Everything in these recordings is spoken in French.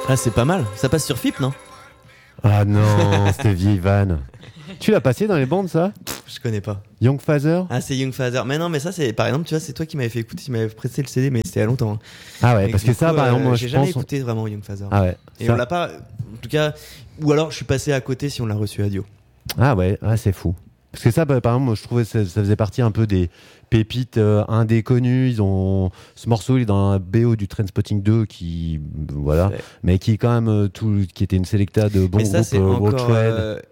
Ah, c'est pas mal. Ça passe sur FIP, non? Ah non, c'était vieille vanne. Tu l'as passé dans les bandes, ça? Je connais pas. Young Father? Ah, c'est Young Father. Mais non, mais ça, c'est par exemple, tu vois, c'est toi qui m'avais fait écouter, tu m'avais pressé le CD, mais c'était il y a longtemps. Ah ouais, Et parce du que ça, coup, par exemple, moi j'ai je jamais pense. écouté vraiment Young Father. Ah ouais. Et ça- on l'a pas, en tout cas, ou alors je suis passé à côté si on l'a reçu à Dio. Ah ouais, ah, c'est fou. Parce que ça, par exemple, moi je trouvais que ça faisait partie un peu des pépites indés connues. Ils ont ce morceau, il est dans un BO du Trainspotting 2 qui, voilà, Ouais. mais qui est quand même qui était une sélecta de bons Mais ça, groupes c'est Road encore Trade.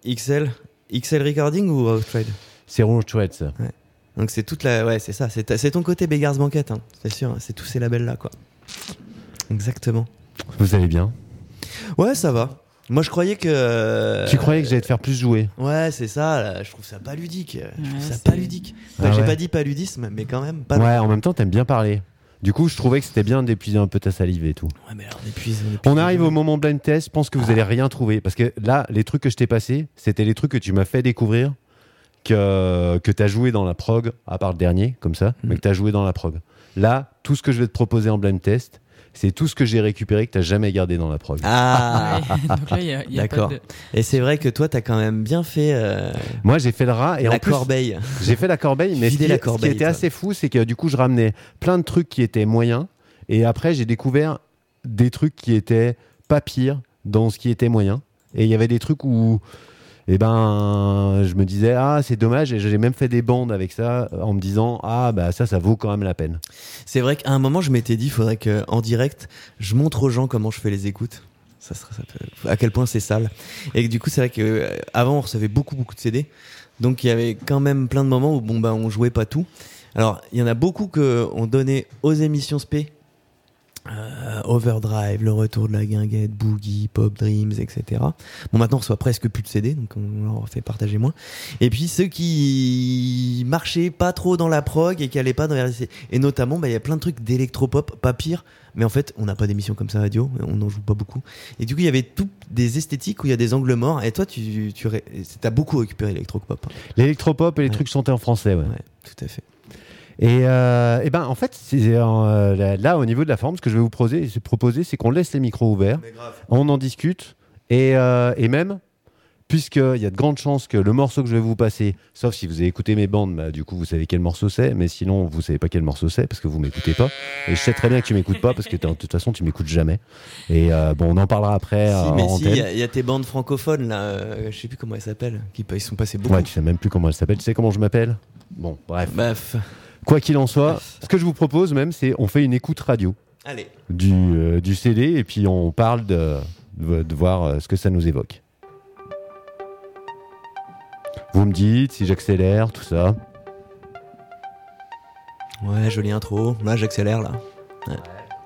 XL Recording ou Road Trade? C'est Road Trade, ça. Donc c'est toute la, ouais, c'est ça, c'est ton côté Beggars Banquet, hein, c'est sûr, hein, c'est tous ces labels là, quoi. Exactement. Vous allez bien? Ouais, ça va. Moi, je croyais que. Tu croyais que j'allais te faire plus jouer? Ouais, c'est ça. Là, je trouve ça pas ludique. Je trouve ça c'est- pas ludique. Enfin, Ah j'ai ouais. pas dit pas ludisme, mais quand même pas. Ouais, en même temps, t'aimes bien parler. Du coup, je trouvais que c'était bien d'épuiser un peu ta salive et tout. Ouais, mais là, on épuise. On arrive au moment blind test. Je pense que vous allez rien trouver. Parce que là, les trucs que je t'ai passés, c'était les trucs que tu m'as fait découvrir, que t'as joué dans la prog, à part le dernier, comme ça, mais que t'as joué dans la prog. Là, tout ce que je vais te proposer en blind test, c'est tout ce que j'ai récupéré que t'as jamais gardé dans la prog. Ah. Ouais, donc là, il y a D'accord. pas de... Et c'est vrai que toi, t'as quand même bien fait Moi, j'ai fait le rat et la en plus, corbeille. j'ai fait la corbeille, mais Vider la corbeille, ce qui était toi. assez fou, c'est que du coup, je ramenais plein de trucs qui étaient moyens, et après, j'ai découvert des trucs qui étaient pas pires dans ce qui était moyen. Et il y avait des trucs où, eh ben, je me disais, ah, c'est dommage, et j'ai même fait des bandes avec ça, en me disant, ah, bah ça vaut quand même la peine. C'est vrai qu'à un moment, je m'étais dit, il faudrait qu'en direct, je montre aux gens comment je fais les écoutes. À quel point c'est sale. Et du coup, c'est vrai que avant, on recevait beaucoup de CD. Donc, il y avait quand même plein de moments où, bon, bah, on jouait pas tout. Alors, il y en a beaucoup qu'on donnait aux émissions spé. Overdrive, le retour de la guinguette, Boogie, Pop Dreams, etc. Bon, maintenant on reçoit presque plus de CD, donc on leur fait partager moins. Et puis ceux qui marchaient pas trop dans la prog et qui allaient pas dans les RDC. Et notamment, bah, il y a plein de trucs d'électropop, pas pire, mais en fait, on n'a pas d'émission comme ça radio, on n'en joue pas beaucoup. Et du coup, il y avait tout des esthétiques où il y a des angles morts. Et toi, t'as beaucoup récupéré l'électropop. L'électropop et les Ouais. trucs chantés en français, ouais. Ouais, tout à fait. Et ben, en fait, là, au niveau de la forme, ce que je vais vous proposer, c'est qu'on laisse les micros ouverts, on en discute, et même, puisqu'il y a de grandes chances que le morceau que je vais vous passer, sauf si vous avez écouté mes bandes, bah, du coup, vous savez quel morceau c'est, mais sinon, vous savez pas quel morceau c'est, parce que vous m'écoutez pas. Et je sais très bien que tu m'écoutes pas, parce que de toute façon, tu m'écoutes jamais. Et bon, on en parlera après. Si, mais en si, antenne. il y a tes bandes francophones, là, je sais plus comment elles s'appellent, ils sont passés beaucoup. Ouais, tu sais même plus comment elle s'appelle. Tu sais comment je m'appelle? Bon, bref. Bref, Quoi qu'il en soit, ce que je vous propose même, c'est on fait une écoute radio allez. du CD et puis on parle de voir ce que ça nous évoque. Vous me dites si j'accélère, tout ça. Ouais, jolie intro. Là, j'accélère, là. Ouais.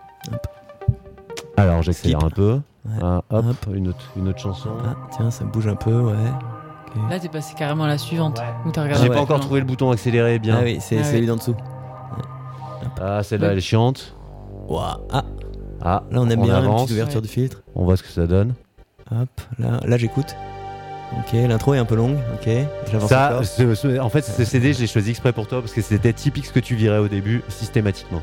Alors j'accélère Skip. un peu. Ouais. Ah, hop, Hop. une autre chanson. Ah, tiens, ça bouge un peu, ouais. Ok. Là, t'es passé carrément à la suivante. Où t'as J'ai regardé. ouais. pas encore trouvé le bouton accélérer bien. Ah oui, c'est Ah celui oui. d'en dessous. Ah, celle-là elle est chiante. Ouah. Ah, Ah, là, on aime bien une avance. petite ouverture Ouais. de filtre. On voit ce que ça donne. Hop, là j'écoute. Ok, l'intro est un peu longue. Ok, j'avance Ça, encore. en fait, ce CD, je l'ai choisi exprès pour toi parce que c'était typique ce que tu virais au début, systématiquement.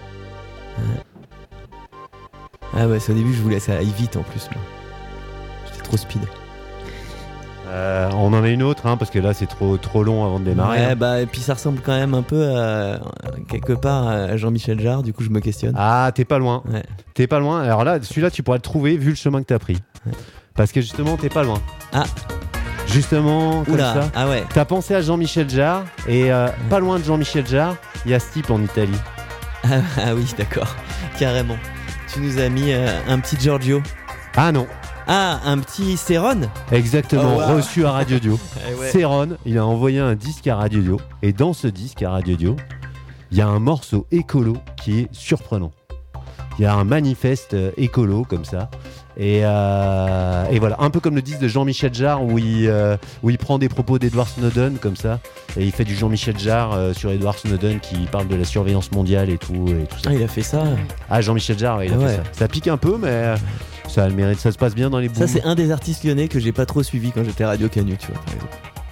Ah ouais, c'est au début, je voulais ça aille vite en plus. Moi. J'étais trop speed. On en a une autre, hein, parce que là, c'est trop long avant de démarrer. Ouais, hein. bah, et puis ça ressemble quand même un peu à, quelque part à Jean-Michel Jarre, du coup, je me questionne. Ah, t'es pas loin. Ouais. T'es pas loin. Alors là, celui-là, tu pourras le trouver vu le chemin que t'as pris. Ouais. Parce que justement, t'es pas loin. Ah. Justement, comme Oula, ça. ah ouais. T'as pensé à Jean-Michel Jarre et pas loin de Jean-Michel Jarre, il y a ce type en Italie. Ah oui, d'accord, carrément. Tu nous as mis un petit Giorgio. Ah non, Ah, un petit Céron. exactement, Oh, wow. reçu à Radio Dio. ouais. Céron, il a envoyé un disque à Radio Dio et dans ce disque à Radio Dio, il y a un morceau écolo qui est surprenant. Il y a un manifeste écolo comme ça. Et voilà, un peu comme le disque de Jean-Michel Jarre où il prend des propos d'Edward Snowden comme ça et il fait du Jean-Michel Jarre sur Edward Snowden qui parle de la surveillance mondiale et tout ça. Ah, il a fait ça. Ah, Jean-Michel Jarre, ouais, il a Ouais. fait ça. Ça pique un peu, mais ça a le mérite, ça se passe bien dans les booms. Ça, c'est un des artistes lyonnais que j'ai pas trop suivi quand j'étais à Radio Canu, tu vois, par exemple.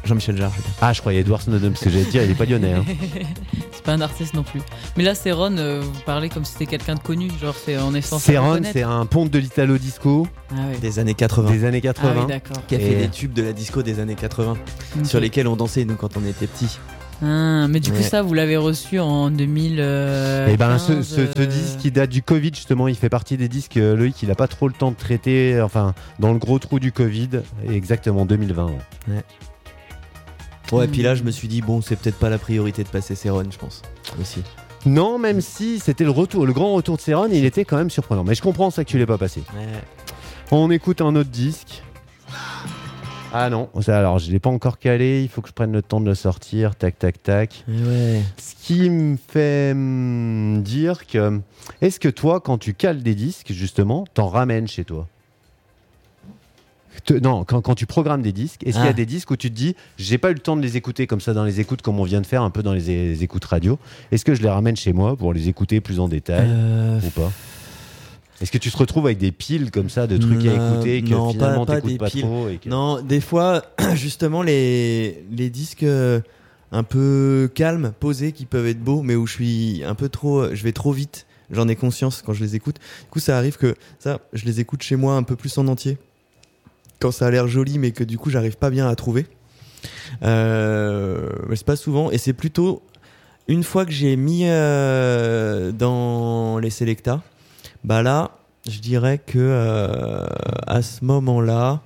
Jean-Michel Jarre. Ah, je croyais Edward Snowden, parce que j'allais te dire, il est pas lyonnais. Hein. C'est pas un artiste non plus. Mais là, Céron, vous parlez comme si c'était quelqu'un de connu. Genre, on est censé Céron, reconnaître. c'est un ponte de l'Italo Disco Ah ouais. Des années 80. des années 80. Ah oui, d'accord. Qui a fait Et- des tubes de la disco des années 80 Ok. sur lesquels on dansait nous quand on était petits. Ah, mais du coup, Ouais. ça, vous l'avez reçu en 2000. Et ben, ce disque qui date du Covid, justement, il fait partie des disques, Loïc, il a pas trop le temps de traiter, enfin, dans le gros trou du Covid, exactement 2020. Ouais. Ouais, puis là je me suis dit bon, c'est peut-être pas la priorité de passer Céron, je pense aussi. Non, même si c'était le grand retour de Céron, il était quand même surprenant. Mais je comprends ça que tu l'aies pas passé. Ouais. On écoute un autre disque. Ah non, alors je l'ai pas encore calé, il faut que je prenne le temps de le sortir, tac tac tac. Ouais. Ce qui me fait dire que, est-ce que toi, quand tu cales des disques, justement, t'en ramènes chez toi? Non, quand tu programmes des disques, est-ce qu'il y a des disques où tu te dis, j'ai pas eu le temps de les écouter comme ça dans les écoutes, comme on vient de faire un peu dans les écoutes radio, est-ce que je les ramène chez moi pour les écouter plus en détail ou pas? Est-ce que tu te retrouves avec des piles comme ça de trucs à écouter et que non, finalement pas t'écoutes des pas piles. trop et que... Non, des fois, justement, les disques un peu calmes, posés, qui peuvent être beaux, mais où je suis un peu trop, je vais trop vite. J'en ai conscience quand je les écoute. Du coup, ça arrive que ça, je les écoute chez moi un peu plus en entier. Quand ça a l'air joli, mais que du coup, j'arrive pas bien à trouver. Mais c'est pas souvent, et c'est plutôt une fois que j'ai mis dans les Selecta. Bah là, je dirais que à ce moment-là,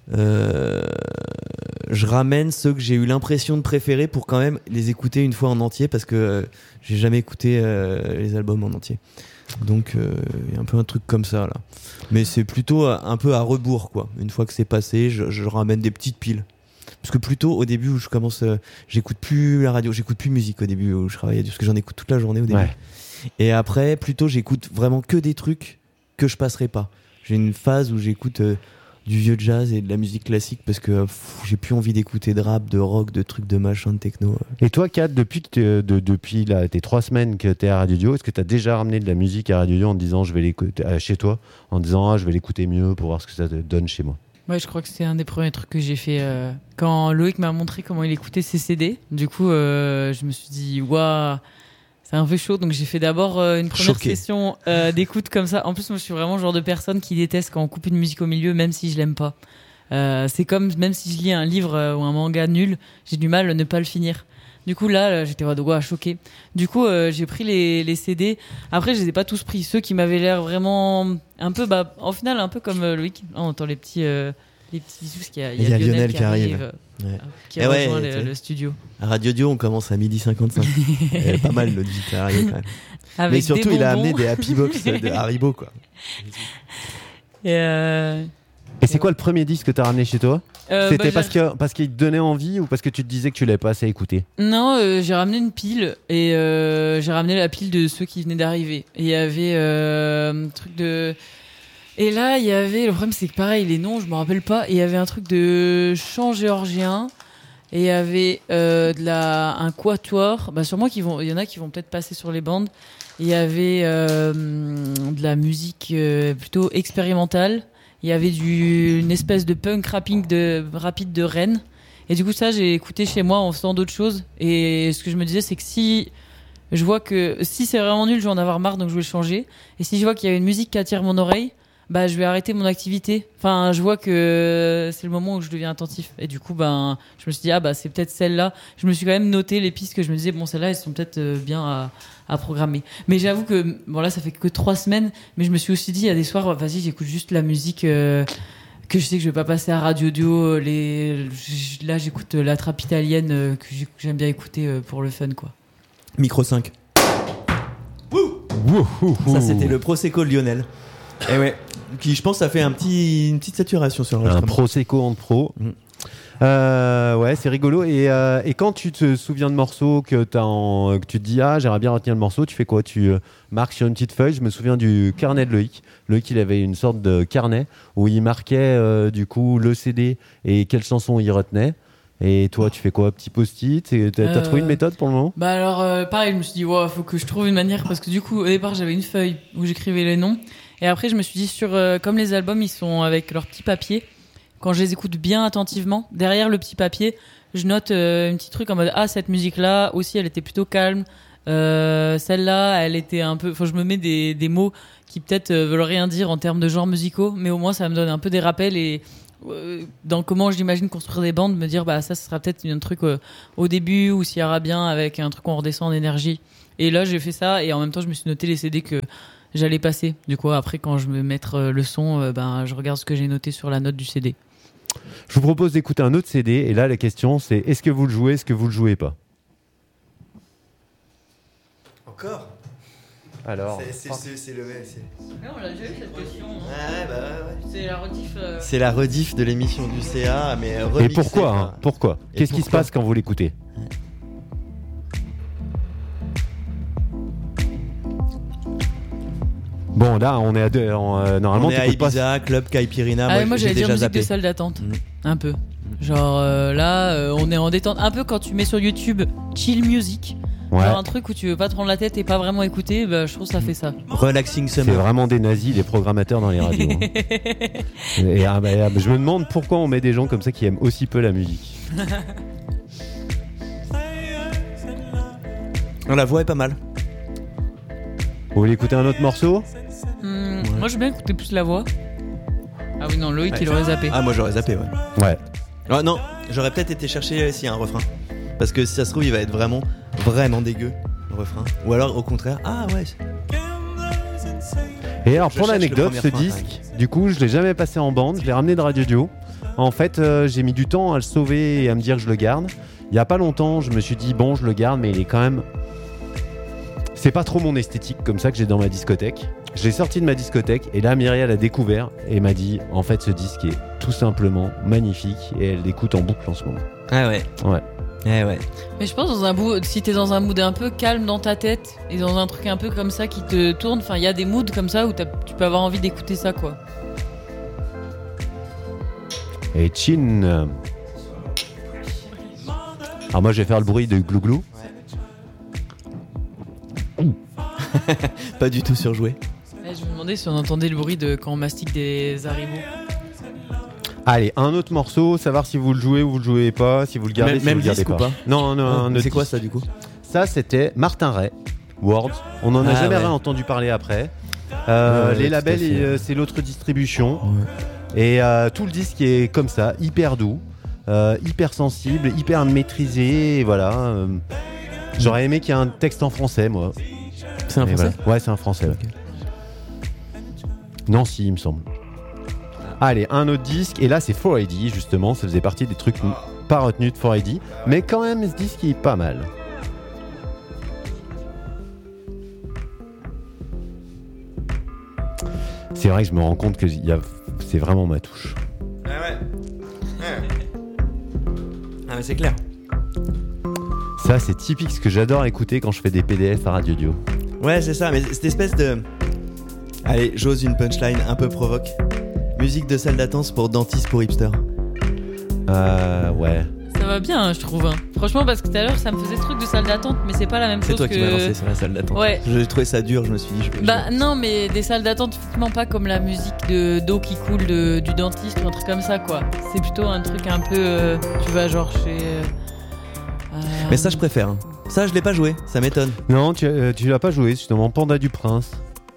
je ramène ceux que j'ai eu l'impression de préférer pour quand même les écouter une fois en entier parce que j'ai jamais écouté les albums en entier. Donc il y a un peu un truc comme ça là. Mais c'est plutôt un peu à rebours quoi. Une fois que c'est passé, je ramène des petites piles. Parce que plutôt au début où je commence, j'écoute plus la radio, j'écoute plus musique au début où je travaillais parce que j'en écoute toute la journée au début. Ouais. Et après, plutôt, j'écoute vraiment que des trucs que je passerai pas. J'ai une phase où j'écoute du vieux jazz et de la musique classique parce que j'ai plus envie d'écouter de rap, de rock, de trucs de machin, de techno. Et toi, Kat, depuis là, tes 3 semaines que t'es à Radio Dio, est-ce que t'as déjà ramené de la musique à Radio Dio en te disant je vais l'écouter chez toi, en disant je vais l'écouter mieux pour voir ce que ça te donne chez moi? Ouais, je crois que c'est un des premiers trucs que j'ai fait quand Loïc m'a montré comment il écoutait ses CD. Du coup, je me suis dit, waouh, c'est un peu chaud. Donc, j'ai fait d'abord une première session d'écoute comme ça. En plus, moi, je suis vraiment le genre de personne qui déteste quand on coupe une musique au milieu, même si je l'aime pas. C'est comme, même si je lis un livre ou un manga nul, j'ai du mal à ne pas le finir. Du coup, là, j'étais choqué. Du coup, j'ai pris les CD. Après, je les ai pas tous pris. Ceux qui m'avaient l'air vraiment un peu, en final, un peu comme Loïc. Là, on entend les petits bisous, parce qu'il y a Lionel qui arrive. Ouais. Qui a rejoint le studio. À Radio Dio, on commence à 12h55. Pas mal notre vie qui arrive quand même. Avec mais surtout, des il a bonbons. amené des Happy Box de Haribo quoi. Et c'est quoi le premier disque que t'as ramené chez toi? C'était bah, parce qu'il te donnait envie ou parce que tu te disais que tu l'avais pas assez écouté? Non, j'ai ramené une pile et j'ai ramené la pile de ceux qui venaient d'arriver. Et il y avait un truc de... Et là, il y avait... Le problème, c'est que pareil, les noms, je me rappelle pas. Et il y avait un truc de chant géorgien. Et il y avait un quatuor. Bah, sûrement il y en a qui vont peut-être passer sur les bandes. Il y avait de la musique plutôt expérimentale. Il y avait une espèce de punk rapide de Rennes. Et du coup, ça, j'ai écouté chez moi en faisant d'autres choses. Et ce que je me disais, c'est que si je vois que si c'est vraiment nul, je vais en avoir marre, donc je vais le changer. Et si je vois qu'il y a une musique qui attire mon oreille, bah, je vais arrêter mon activité. Enfin, je vois que c'est le moment où je deviens attentif. Et du coup, je me suis dit, c'est peut-être celle-là. Je me suis quand même noté les pistes que je me disais, bon, celles-là, elles sont peut-être bien à programmer. Mais j'avoue que, bon, là, ça fait que 3 semaines, mais je me suis aussi dit, il y a des soirs, vas-y, j'écoute juste la musique que je sais que je vais pas passer à Radio Dio. Là, j'écoute la trappe italienne que j'aime bien écouter pour le fun, quoi. Micro 5. Ça, c'était le Prosecco de Lionel. Et ouais. Qui, je pense, ça fait une petite saturation sur Un l'enregistrement. Prosecco en pro. Ouais, c'est rigolo. Et quand tu te souviens de morceaux que tu te dis j'aimerais bien retenir le morceau, tu fais quoi? Tu marques sur une petite feuille. Je me souviens du carnet de Loïc. Loïc, il avait une sorte de carnet où il marquait du coup le CD et quelle chanson il retenait. Et toi, tu fais quoi? Petit post-it? T'as trouvé une méthode pour le moment? Bah alors, pareil, je me suis dit, faut que je trouve une manière, parce que du coup, au départ, j'avais une feuille où j'écrivais les noms. Et après, je me suis dit, comme les albums, ils sont avec leur petit papier, quand je les écoute bien attentivement, derrière le petit papier, je note un petit truc en mode cette musique-là aussi, elle était plutôt calme. Celle-là, elle était un peu. Enfin, je me mets des mots qui peut-être veulent rien dire en termes de genres musicaux, mais au moins ça me donne un peu des rappels et dans comment j'imagine construire des bandes, me dire ça sera peut-être un truc au début ou s'il y aura bien avec un truc où on redescend en énergie. Et là, j'ai fait ça et en même temps, je me suis noté les CD que j'allais passer. Du coup, après, quand je vais mettre le son, je regarde ce que j'ai noté sur la note du CD. Je vous propose d'écouter un autre CD et là, la question c'est est-ce que vous le jouez, est-ce que vous le jouez pas? Encore? Alors, c'est le même. On l'a déjà eu cette question. Ouais. C'est la rediff. C'est la rediff de l'émission du CA, mais et remixée, pourquoi Pourquoi Qu'est-ce qui se passe quand vous l'écoutez? Bon, là, on est à deux. Normalement, on est à Ibiza, Club Caipirina. Moi, j'allais dire déjà musique zappé. de salle d'attente. Un peu. Genre là, on est en détente. Un peu quand tu mets sur YouTube chill music. Ouais. Genre un truc où tu veux pas te prendre la tête et pas vraiment écouter, je trouve que ça fait ça. Relaxing C'est Summer. vraiment des nazis, les programmateurs dans les radios. Et, je me demande pourquoi on met des gens comme ça qui aiment aussi peu la musique. La voix est pas mal. Vous voulez écouter un autre morceau? Moi, je veux bien écouter plus la voix. Ah oui, non, Loïc, il aurait zappé. Ah, moi j'aurais zappé, ouais. Ouais. Ah, non, j'aurais peut-être été chercher s'il y a un refrain. Parce que si ça se trouve, il va être vraiment dégueu, le refrain. Ou alors, au contraire, ouais. Et alors, pour cherche le l'anecdote, premier ce refrain, disque, du coup, je l'ai jamais passé en bande, je l'ai ramené de Radio Dio. En fait, j'ai mis du temps à le sauver et à me dire que je le garde. Il y a pas longtemps, je me suis dit, bon, je le garde, mais il est quand même... C'est pas trop mon esthétique comme ça que j'ai dans ma discothèque. Je l'ai sorti de ma discothèque et là, Myriel a découvert et m'a dit, en fait, ce disque est tout simplement magnifique et elle l'écoute en boucle en ce moment. Ah ouais. Ouais. Ouais. Mais je pense si t'es dans un mood un peu calme dans ta tête et dans un truc un peu comme ça qui te tourne, il y a des moods comme ça où tu peux avoir envie d'écouter ça, quoi. Et Chin. Alors moi je vais faire le bruit de glouglou. Pas du tout surjoué. Je me demandais si on entendait le bruit de quand on mastique des Haribo. Allez, un autre morceau, savoir si vous le jouez ou vous le jouez pas, si vous le gardez, si vous le gardez disque pas. ou pas Non, un autre c'est quoi disque. ça du coup? Ça c'était Martin Ray, Words. On en a jamais rien entendu parler après. Les labels, c'est l'autre distribution. Ouais. Et tout le disque est comme ça, hyper doux, hyper sensible, hyper maîtrisé. Et voilà. J'aurais aimé qu'il y ait un texte en français, moi. C'est un français? Voilà. Ouais, c'est un français. Ouais. Nancy, il me semble. Allez, un autre disque. Et là, c'est 4AD, justement. Ça faisait partie des trucs pas retenus de 4AD. Mais quand même, ce disque il est pas mal. C'est vrai que je me rends compte que c'est vraiment ma touche. Ouais. Ah, mais c'est clair. Ça, c'est typique ce que j'adore écouter quand je fais des PDF à Radio Dio. Ouais, c'est ça, mais cette espèce de... Allez, j'ose une punchline un peu provoque. Musique de salle d'attente pour dentiste pour hipster. Ouais. Ça va bien, je trouve. Franchement, parce que tout à l'heure, ça me faisait ce truc de salle d'attente, mais c'est pas la même chose que... C'est toi qui m'as lancé sur la salle d'attente. Ouais. J'ai trouvé ça dur, je me suis dit... Non, mais des salles d'attente, effectivement pas comme la musique d'eau qui coule du dentiste ou un truc comme ça, quoi. C'est plutôt un truc un peu... tu vas genre chez... Mais ça, je préfère. Hein. Ça, je l'ai pas joué, ça m'étonne. Non, tu l'as pas joué, justement. Panda du Prince.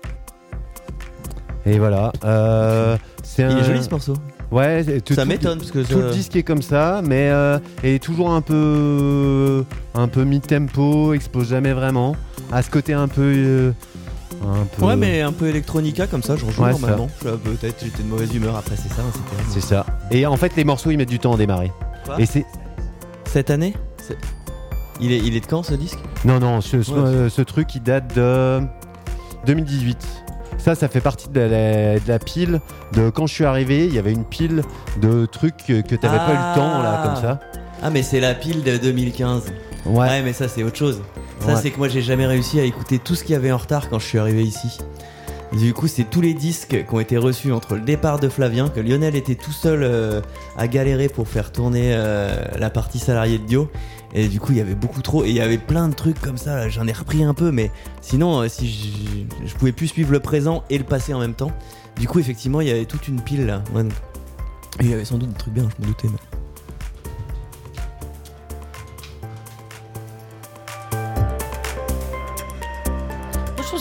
Et voilà. Il est joli ce morceau. Ouais, ça m'étonne parce que tout le disque est comme ça, mais est toujours un peu mid-tempo, expose jamais vraiment. À ce côté un peu. Ouais, mais un peu electronica comme ça, j'en joue normalement. Peut-être j'étais de mauvaise humeur après, c'est ça. C'est ça. Et en fait, les morceaux ils mettent du temps à démarrer. Quoi ? Et c'est cette année. Il est de quand ce disque ? Non, ce truc il date de 2018. Ça fait partie de la pile de quand je suis arrivé, il y avait une pile de trucs que t'avais pas eu le temps là comme ça. Ah mais c'est la pile de 2015. Ouais mais ça c'est autre chose. Ça c'est que moi j'ai jamais réussi à écouter tout ce qu'il y avait en retard quand je suis arrivé ici. Du coup c'est tous les disques qui ont été reçus entre le départ de Flavien, que Lionel était tout seul à galérer pour faire tourner la partie salariée de Dio. Et du coup il y avait beaucoup trop et il y avait plein de trucs comme ça là, j'en ai repris un peu mais sinon si je pouvais plus suivre le présent et le passé en même temps. Du coup effectivement il y avait toute une pile là. Ouais. Et il y avait sans doute des trucs bien, je me doutais.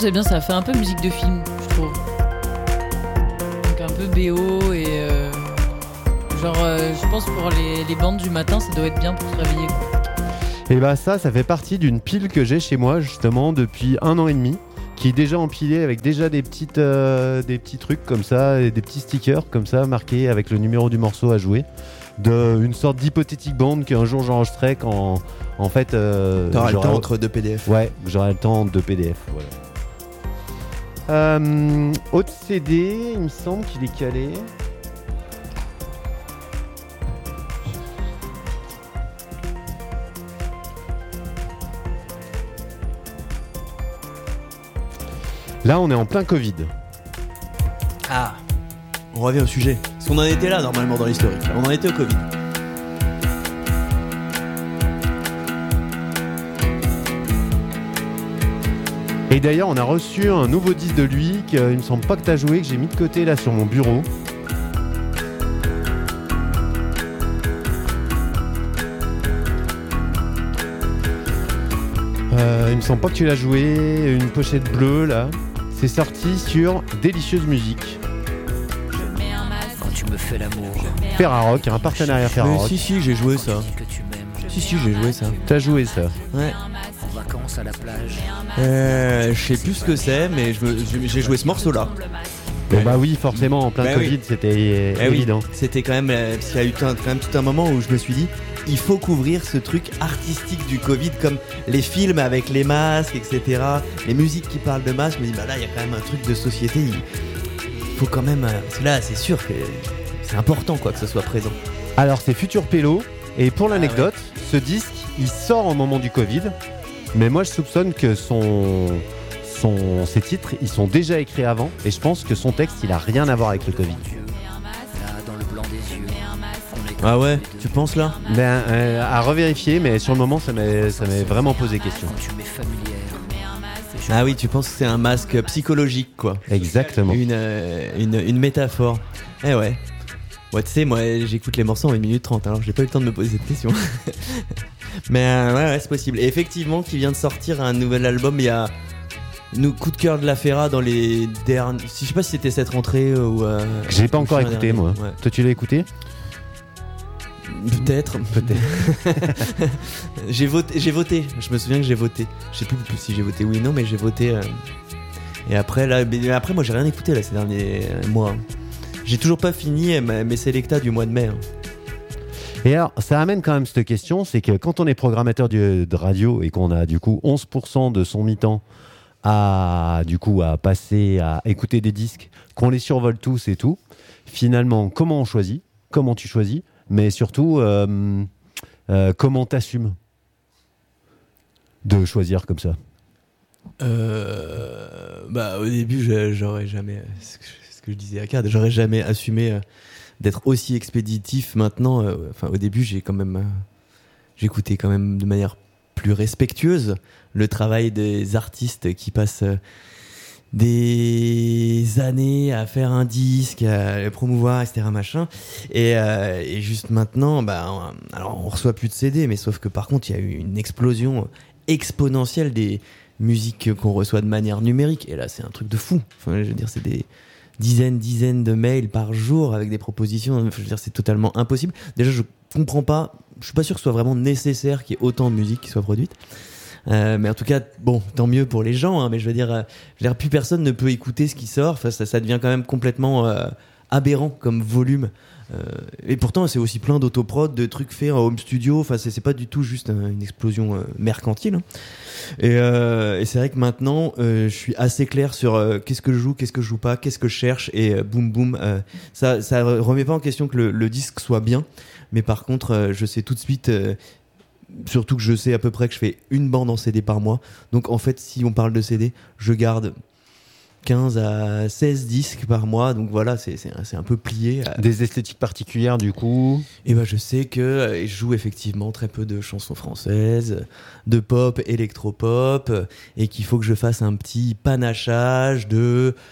c'est bien, ça fait un peu musique de film, je trouve. Donc un peu BO et je pense pour les bandes du matin, ça doit être bien pour se réveiller, quoi. Et bah ça fait partie d'une pile que j'ai chez moi justement depuis 1 an et demi, qui est déjà empilée avec déjà des petits trucs comme ça, et des petits stickers comme ça marqués avec le numéro du morceau à jouer, une sorte d'hypothétique bande qu'un jour j'enregistrerai quand en fait t'auras le temps entre 2 PDF. Ouais, j'aurai le temps de PDF. Voilà. Autre CD, il me semble qu'il est calé. Là, on est en plein Covid. Ah, on revient au sujet. Parce qu'on en était là normalement dans l'historique. On en était au Covid. Et d'ailleurs, on a reçu un nouveau disque de lui qu'il me semble pas que t'as joué, que j'ai mis de côté là sur mon bureau. Il me semble pas que tu l'as joué, une pochette bleue là. C'est sorti sur Délicieuse Musique. Quand tu me fais l'amour. Ferrarock, un partenariat Ferrarock. Si, j'ai joué ça. Si, j'ai joué ça. T'as joué ça? Ouais. En vacances à la plage. Je sais plus ce que c'est, mais j'ai joué ce morceau-là. Bah oui, forcément, en plein Covid, c'était évident. Oui. C'était quand même, parce qu'il y a eu quand même tout un moment où je me suis dit, il faut couvrir ce truc artistique du Covid, comme les films avec les masques, etc. Les musiques qui parlent de masques. Je me dis, bah là, il y a quand même un truc de société. Il faut quand même, parce que là, c'est sûr que c'est important, quoi, que ce soit présent. Alors, c'est Futur Pélo. Et pour l'anecdote, ce disque, il sort au moment du Covid. Mais moi, je soupçonne que ces titres, ils sont déjà écrits avant. Et je pense que son texte, il a rien à voir avec le Covid. Ah ouais, tu penses là? À revérifier, mais sur le moment, ça m'est vraiment posé question. Ah oui, tu penses que c'est un masque psychologique, quoi. Exactement. Une métaphore. Eh ouais. Ouais, tu sais, moi, j'écoute les morceaux en 1 minute 30, alors j'ai pas eu le temps de me poser cette question. Mais ouais, c'est possible. Et effectivement, qui vient de sortir un nouvel album, il y a coup de cœur de la Ferra dans les derniers. Je sais pas si c'était cette rentrée ou. J'ai pas encore écouté, moi. Ouais. Toi, tu l'as écouté? Peut-être. J'ai voté. Je me souviens que j'ai voté. Je sais plus si j'ai voté oui ou non, mais j'ai voté. Et après, moi, j'ai rien écouté là ces derniers mois. J'ai toujours pas fini mes sélectas du mois de mai. Et alors, ça amène quand même cette question, c'est que quand on est programmateur de radio et qu'on a du coup 11% de son mi-temps à passer à écouter des disques, qu'on les survole tous et tout, finalement, comment on choisit? Comment tu choisis? Mais surtout, comment t'assumes de choisir comme ça? Au début, j'aurais jamais, ce que je disais à Cad, j'aurais jamais assumé d'être aussi expéditif maintenant. Au début, j'écoutais quand même de manière plus respectueuse le travail des artistes qui passent des années à faire un disque, à le promouvoir, etc. machin. Et juste maintenant, alors on reçoit plus de CD, mais sauf que par contre, il y a eu une explosion exponentielle des musiques qu'on reçoit de manière numérique. Et là, c'est un truc de fou. Enfin, je veux dire, c'est des dizaines de mails par jour avec des propositions. Je veux dire, c'est totalement impossible. Déjà, je comprends pas. Je suis pas sûr que ce soit vraiment nécessaire qu'il y ait autant de musique qui soit produite. Mais en tout cas, bon, tant mieux pour les gens, hein, mais je veux dire, plus personne ne peut écouter ce qui sort. Enfin, ça devient quand même complètement aberrant comme volume. Et pourtant, c'est aussi plein d'autoprod, de trucs faits en home studio. Enfin, c'est pas du tout juste une explosion mercantile. Hein. Et c'est vrai que maintenant, je suis assez clair sur qu'est-ce que je joue, qu'est-ce que je joue pas, qu'est-ce que je cherche, et boum boum. Ça remet pas en question que le disque soit bien, mais par contre, je sais tout de suite. Surtout que je sais à peu près que je fais une bande en CD par mois. Donc en fait, si on parle de CD, je garde 15 à 16 disques par mois. Donc voilà, c'est un peu plié. Des esthétiques particulières du coup? Et je sais que je joue effectivement très peu de chansons françaises, de pop, électropop, et qu'il faut que je fasse un petit panachage de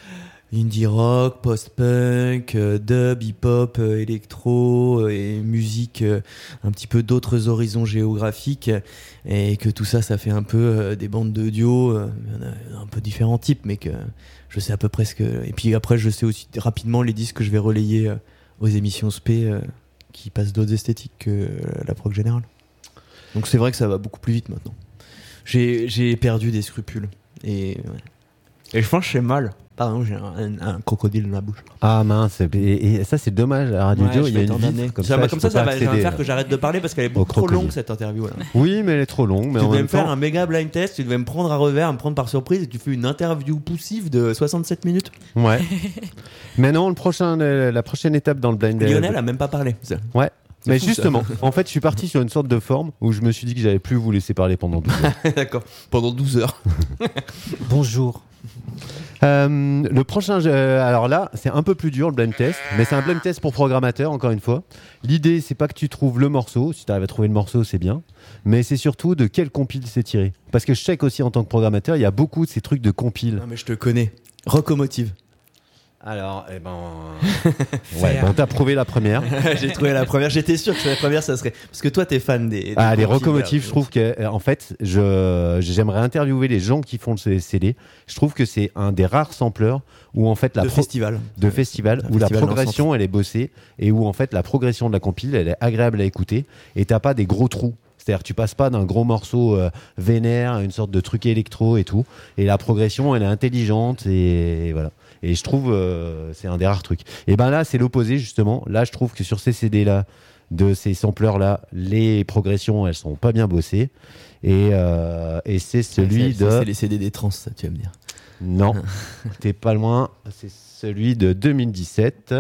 indie rock, post-punk, dub, hip-hop, électro et musique un petit peu d'autres horizons géographiques, et que tout ça fait un peu des bandes de duo, un peu différents types, mais que je sais à peu près ce que... Et puis après, je sais aussi rapidement les disques que je vais relayer aux émissions SP qui passent d'autres esthétiques que la prog générale. Donc c'est vrai que ça va beaucoup plus vite maintenant. J'ai perdu des scrupules. Et je pense que je fais mal. Pardon, j'ai un crocodile dans la bouche. Ah mince, et ça c'est dommage, la radio audio, il y a une vitre comme ça. Comme ça va faire que j'arrête de parler parce qu'elle est beaucoup trop longue cette interview là. Oui, mais elle est trop longue. Mais tu devais me faire un méga blind test, tu devais me prendre à revers, me prendre par surprise, et tu fais une interview poussive de 67 minutes. Ouais. Mais non, la prochaine étape dans le blind test. Lionel a même pas parlé. Ouais. Mais fou, justement, en fait, je suis parti sur une sorte de forme où je me suis dit que j'allais plus vous laisser parler pendant 12 heures. D'accord, pendant 12 heures. Bonjour. Le prochain jeu, alors là, c'est un peu plus dur le blind test, mais c'est un blind test pour programmateurs, encore une fois. L'idée, c'est pas que tu trouves le morceau, si tu arrives à trouver le morceau, c'est bien, mais c'est surtout de quel compile c'est tiré. Parce que je sais qu'aussi en tant que programmateur, il y a beaucoup de ces trucs de compile. Non, mais je te connais. Rocomotive. Alors, ouais, bon, t'as prouvé la première. J'ai trouvé la première. J'étais sûr que la première, ça serait. Parce que toi, t'es fan des les Rocomotives, je trouve que, en fait, j'aimerais interviewer les gens qui font le CD. Je trouve que c'est un des rares sampleurs où, en fait, festival, où la progression, elle est bossée et où, en fait, la progression de la compile, elle est agréable à écouter et t'as pas des gros trous. C'est-à-dire que tu passes pas d'un gros morceau vénère à une sorte de truc électro et tout. Et la progression, elle est intelligente et voilà. Et je trouve c'est un des rares trucs. Et ben là, c'est l'opposé justement. Là, je trouve que sur ces CD-là, de ces sampleurs-là, les progressions, elles sont pas bien bossées. Et c'est celui c'est les CD des trans, ça, tu vas me dire. Non, t'es pas loin. C'est celui de 2017.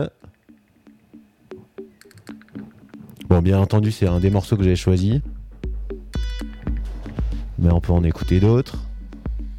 Bon, bien entendu, c'est un des morceaux que j'ai choisi. Mais on peut en écouter d'autres.